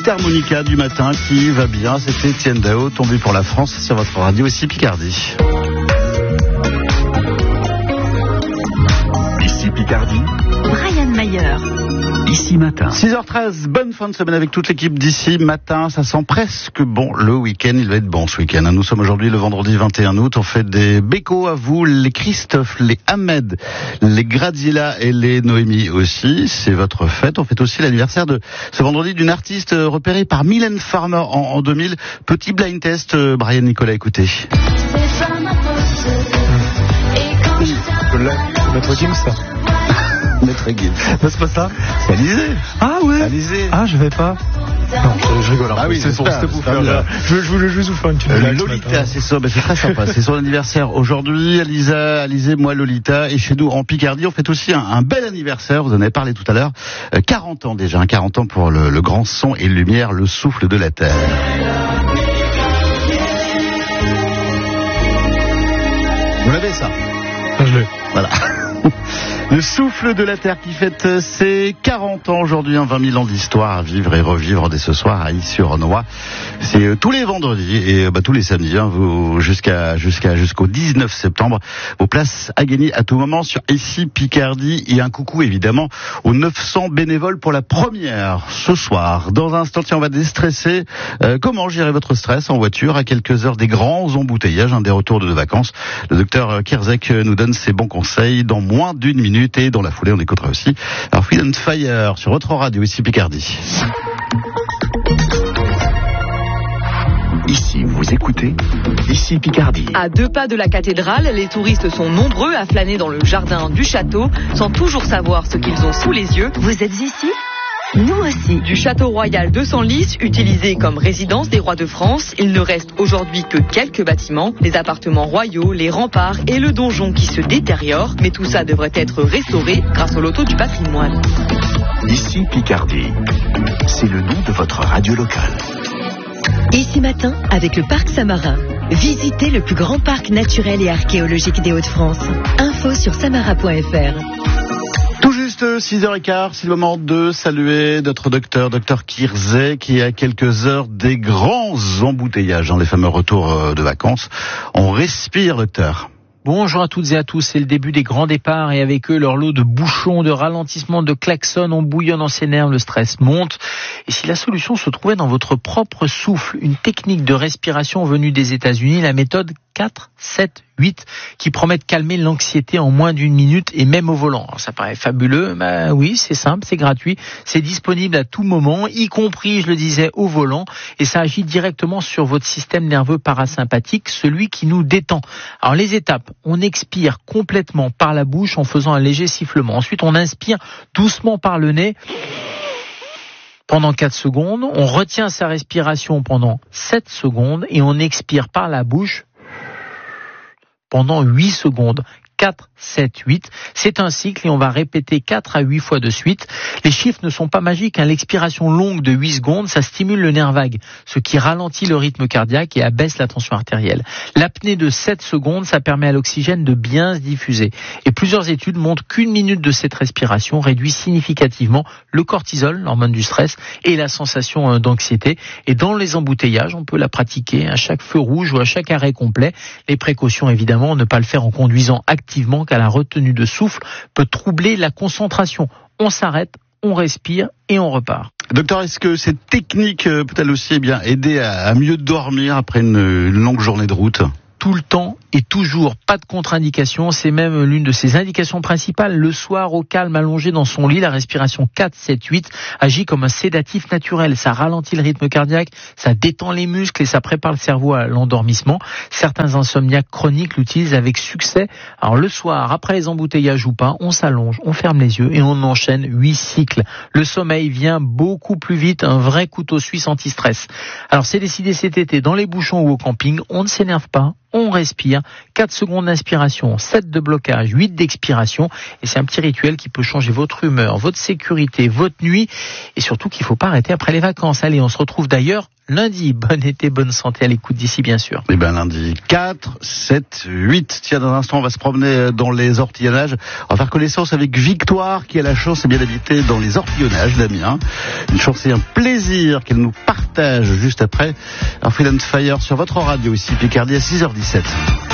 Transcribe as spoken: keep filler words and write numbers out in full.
d'harmonica du matin qui va bien. C'était Étienne Dao, tombé pour la France sur votre radio ici Picardie. Ici Picardie. Brian Mayer. Ici Matin. six heures treize, bonne fin de semaine avec toute l'équipe d'Ici Matin. Ça sent presque bon le week-end. Il va être bon ce week-end. Nous sommes aujourd'hui le vendredi vingt et un août. On fait des bécos à vous, les Christophe, les Ahmed, les Gradzilla et les Noémie aussi. C'est votre fête. On fête aussi l'anniversaire de ce vendredi d'une artiste repérée par Mylène Farmer en, en deux mille. Petit blind test, Brian Nicolas, écoutez. Maître Gims, ça. Maître Gims. Non, c'est pas ça. C'est Alizé. Ah ouais. Alizé. Ah, je vais pas. Non, je, je rigole. Ah oui, c'est, c'est pour, ça, pour faire là. Je, je voulais juste vous faire une petite euh, blague. Lolita, c'est ça, ben c'est très sympa. C'est son anniversaire aujourd'hui. Alisa, Alizé, moi Lolita. Et chez nous, en Picardie, on fête aussi un, un bel anniversaire. Vous en avez parlé tout à l'heure. Euh, quarante ans déjà. Hein, quarante ans pour le, le grand son et lumière, le souffle de la terre. Vous l'avez ça? Ah, je l'ai. Voilà. Le souffle de la Terre qui fête ses quarante ans aujourd'hui, hein, vingt mille ans d'histoire à vivre et revivre dès ce soir à Issy-sur-Noye. C'est euh, tous les vendredis et bah, tous les samedis, hein, vous, jusqu'à, jusqu'à, jusqu'au dix-neuf septembre. Vos places à gagner à tout moment sur Ici Picardie. Et un coucou évidemment aux neuf cents bénévoles pour la première ce soir. Dans un instant, tiens, on va déstresser. Euh, comment gérer votre stress en voiture à quelques heures des grands embouteillages, hein, des retours de vacances. Le docteur Kierzek nous donne ses bons conseils dans moins d'une minute. Et dans la foulée, on écoutera aussi alors Feel on Fire sur votre radio ici Picardie. Ici, vous écoutez Ici Picardie. À deux pas de la cathédrale, les touristes sont nombreux à flâner dans le jardin du château sans toujours savoir ce qu'ils ont sous les yeux. Vous êtes ici ? Nous aussi. Du château royal de Senlis, utilisé comme résidence des rois de France, il ne reste aujourd'hui que quelques bâtiments, les appartements royaux, les remparts et le donjon qui se détériorent. Mais tout ça devrait être restauré grâce au loto du patrimoine. Ici Picardie. C'est le nom de votre radio locale. Ici Matin, avec le Parc Samarin. Visitez le plus grand parc naturel et archéologique des Hauts-de-France. Info sur samara point f r. Tout juste six heures quinze, c'est le moment de saluer notre docteur, docteur Kierzek, qui est à quelques heures des grands embouteillages, dans les fameux retours de vacances. On respire, docteur. Bonjour à toutes et à tous, c'est le début des grands départs et avec eux leur lot de bouchons, de ralentissements, de klaxons, on bouillonne dans ses nerfs, le stress monte. Et si la solution se trouvait dans votre propre souffle, une technique de respiration venue des États-Unis, la méthode quatre, sept, huit, qui promet de calmer l'anxiété en moins d'une minute et même au volant. Alors ça paraît fabuleux, bah oui, c'est simple, c'est gratuit, c'est disponible à tout moment, y compris, je le disais, au volant, et ça agit directement sur votre système nerveux parasympathique, celui qui nous détend. Alors les étapes, on expire complètement par la bouche en faisant un léger sifflement. Ensuite, on inspire doucement par le nez pendant quatre secondes, on retient sa respiration pendant sept secondes et on expire par la bouche pendant huit secondes. quatre, sept, huit. C'est un cycle et on va répéter quatre à huit fois de suite. Les chiffres ne sont pas magiques, hein. L'expiration longue de huit secondes, ça stimule le nerf vague, ce qui ralentit le rythme cardiaque et abaisse la tension artérielle. L'apnée de sept secondes, ça permet à l'oxygène de bien se diffuser. Et plusieurs études montrent qu'une minute de cette respiration réduit significativement le cortisol, l'hormone du stress, et la sensation d'anxiété. Et dans les embouteillages, on peut la pratiquer à chaque feu rouge ou à chaque arrêt complet. Les précautions, évidemment, ne pas le faire en conduisant activement, car la retenue de souffle peut troubler la concentration. On s'arrête, on respire et on repart. Docteur, est-ce que cette technique peut-elle aussi eh bien, aider à, à mieux dormir après une, une longue journée de route ? Tout le temps et toujours, pas de contre-indication, c'est même l'une de ses indications principales. Le soir, au calme, allongé dans son lit, la respiration quatre, sept, huit agit comme un sédatif naturel. Ça ralentit le rythme cardiaque, ça détend les muscles et ça prépare le cerveau à l'endormissement. Certains insomniaques chroniques l'utilisent avec succès. Alors le soir, après les embouteillages ou pas, on s'allonge, on ferme les yeux et on enchaîne huit cycles. Le sommeil vient beaucoup plus vite, un vrai couteau suisse anti-stress. Alors c'est décidé cet été, dans les bouchons ou au camping, on ne s'énerve pas. On respire, quatre secondes d'inspiration, sept de blocage, huit d'expiration. Et c'est un petit rituel qui peut changer votre humeur, votre sécurité, votre nuit. Et surtout qu'il ne faut pas arrêter après les vacances. Allez, on se retrouve d'ailleurs lundi. Bon été, bonne santé à l'écoute d'ici, bien sûr. Eh bien, lundi quatre, sept, huit. Tiens, dans un instant, on va se promener dans les ortillonnages. On va faire connaissance avec Victoire, qui a la chance et bien d'habiter dans les ortillonnages d'Amiens. Une chance et un plaisir qu'elle nous partage juste après. Alors, Freelance Fire sur votre radio ici, Picardie à six heures dix-sept.